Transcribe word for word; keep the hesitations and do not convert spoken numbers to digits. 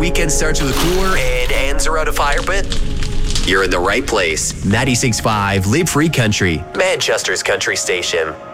weekend starts with a cooler and ends around a fire pit? You're in the right place. ninety-six point five Live Free Country, Manchester's country station.